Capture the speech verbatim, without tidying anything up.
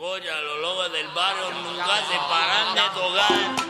Oye, los locos del barrio nunca se paran de tocar.